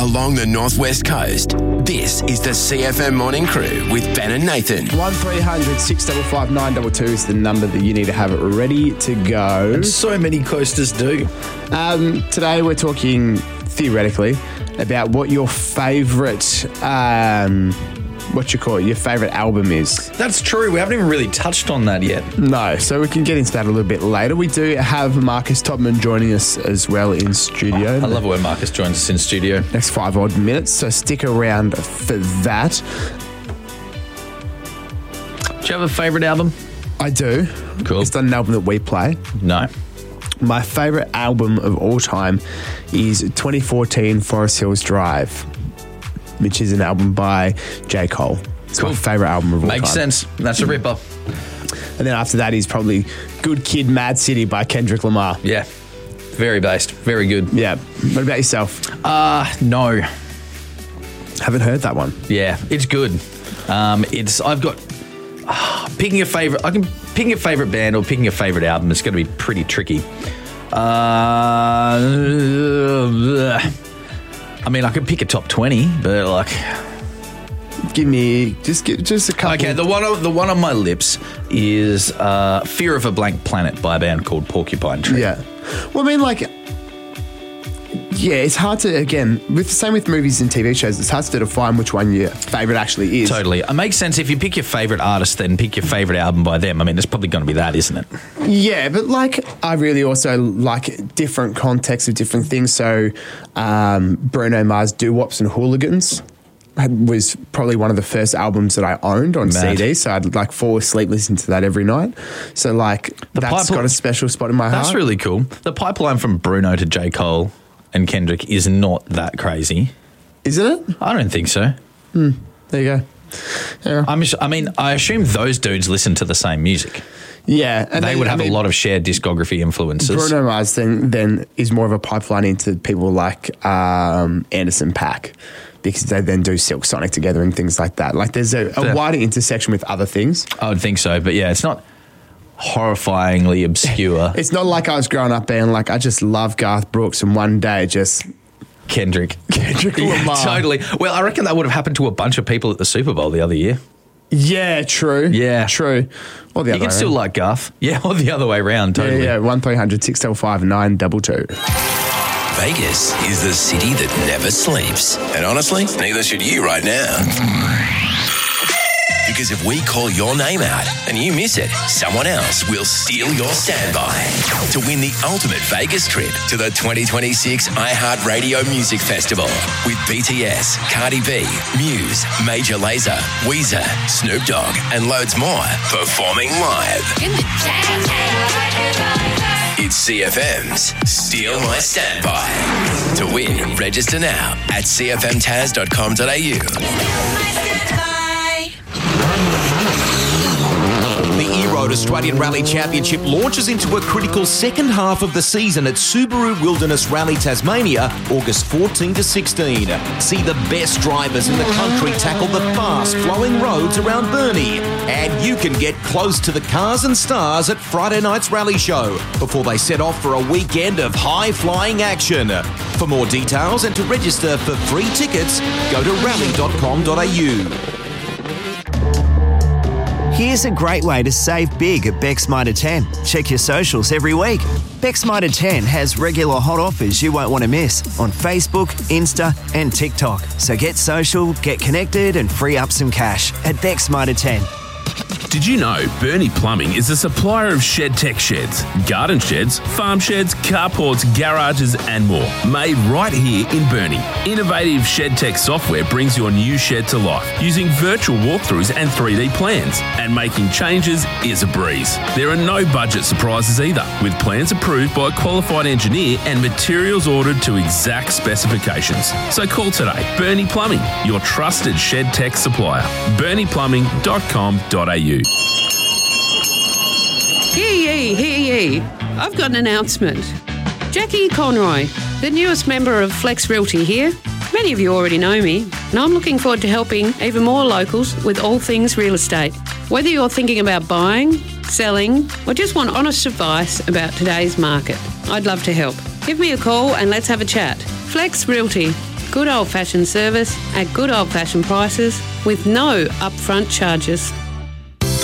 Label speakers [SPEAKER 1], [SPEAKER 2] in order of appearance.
[SPEAKER 1] along the northwest coast. This is the CFM Morning Crew with Ben and Nathan.
[SPEAKER 2] 1300 655 922 is the number that you need to have it ready to go.
[SPEAKER 3] And so many coasters do.
[SPEAKER 2] Today we're talking theoretically about what your favourite, your favourite album is.
[SPEAKER 3] That's true. We haven't even really touched on that yet.
[SPEAKER 2] No, so we can get into that a little bit later. We do have Marcus Todman joining us as well in studio.
[SPEAKER 3] I love it when Marcus joins us in studio.
[SPEAKER 2] Next 5 odd minutes, so stick around for that.
[SPEAKER 3] Do you have a favourite album?
[SPEAKER 2] I do.
[SPEAKER 3] Cool.
[SPEAKER 2] It's not an album that we play.
[SPEAKER 3] No.
[SPEAKER 2] My favourite album of all time is 2014 Forest Hills Drive, which is an album by J. Cole. It's my favourite album of all time.
[SPEAKER 3] Makes sense. That's a ripper.
[SPEAKER 2] And then after that is probably Good Kid, Mad City by Kendrick Lamar.
[SPEAKER 3] Yeah. Very based. Very good.
[SPEAKER 2] Yeah. What about yourself?
[SPEAKER 3] No.
[SPEAKER 2] Haven't heard that one.
[SPEAKER 3] Yeah, it's good. I've got picking a favourite. I can picking a favourite band or picking a favourite album. It's going to be pretty tricky. I mean, I could pick a top 20, but like,
[SPEAKER 2] give me just a couple.
[SPEAKER 3] Okay, the one on my lips is "Fear of a Blank Planet" by a band called Porcupine Tree.
[SPEAKER 2] Yeah. Well, I mean, like, yeah, it's hard to, again, same with movies and TV shows, it's hard to define which one your favourite actually is.
[SPEAKER 3] Totally. It makes sense if you pick your favourite artist, then pick your favourite album by them. I mean, it's probably going to be that, isn't it?
[SPEAKER 2] Yeah, but like, I really also like different contexts of different things. So, Bruno Mars' Doo-Wops and Hooligans was probably one of the first albums that I owned on CD, so I'd like fall asleep listening to that every night. So like, that's got a special spot in my heart.
[SPEAKER 3] That's really cool. The pipeline from Bruno to J. Cole and Kendrick is not that crazy.
[SPEAKER 2] Isn't it?
[SPEAKER 3] I don't think so.
[SPEAKER 2] There you go. Yeah.
[SPEAKER 3] I assume those dudes listen to the same music.
[SPEAKER 2] Yeah. And
[SPEAKER 3] they would have a lot of shared discography influences.
[SPEAKER 2] Bruno Mars then is more of a pipeline into people like Anderson .Paak, because they then do Silk Sonic together and things like that. Like, there's a wider intersection with other things.
[SPEAKER 3] I would think so, but yeah, it's not horrifyingly obscure.
[SPEAKER 2] It's not like I was growing up being like, I just love Garth Brooks and one day just...
[SPEAKER 3] Kendrick
[SPEAKER 2] Lamar.
[SPEAKER 3] Totally. Well, I reckon that would have happened to a bunch of people at the Super Bowl the other year.
[SPEAKER 2] Yeah, true.
[SPEAKER 3] Yeah.
[SPEAKER 2] True. Or the other way.
[SPEAKER 3] You can still like Garth. Yeah, or the other way around, totally.
[SPEAKER 2] Yeah, 1300 655 922.
[SPEAKER 1] Vegas is the city that never sleeps. And honestly, neither should you right now. Because if we call your name out and you miss it, someone else will steal your standby to win the ultimate Vegas trip to the 2026 iHeartRadio Music Festival with BTS, Cardi B, Muse, Major Lazer, Weezer, Snoop Dogg, and loads more performing live. It's CFM's Steal My Standby. To win, register now at cfmtaz.com.au.
[SPEAKER 4] The E-Road Australian Rally Championship launches into a critical second half of the season at Subaru Wilderness Rally Tasmania, August 14 to 16. See the best drivers in the country tackle the fast-flowing roads around Burnie. And you can get close to the cars and stars at Friday night's rally show before they set off for a weekend of high-flying action. For more details and to register for free tickets, go to rally.com.au.
[SPEAKER 5] Here's a great way to save big at Beck's Mitre 10. Check your socials every week. Beck's Mitre 10 has regular hot offers you won't want to miss on Facebook, Insta and TikTok. So get social, get connected and free up some cash at Beck's Mitre 10.
[SPEAKER 6] Did you know Burnie Plumbing is a supplier of shed tech sheds, garden sheds, farm sheds, carports, garages and more, made right here in Burnie. Innovative shed tech software brings your new shed to life using virtual walkthroughs and 3D plans, and making changes is a breeze. There are no budget surprises either, with plans approved by a qualified engineer and materials ordered to exact specifications. So call today. Burnie Plumbing, your trusted shed tech supplier. BurniePlumbing.com.au.
[SPEAKER 7] Hear ye. I've got an announcement. Jackie Conroy, the newest member of Flex Realty here. Many of you already know me, and I'm looking forward to helping even more locals with all things real estate. Whether you're thinking about buying, selling, or just want honest advice about today's market, I'd love to help. Give me a call and let's have a chat. Flex Realty, Good old-fashioned service at good old-fashioned prices with no upfront charges.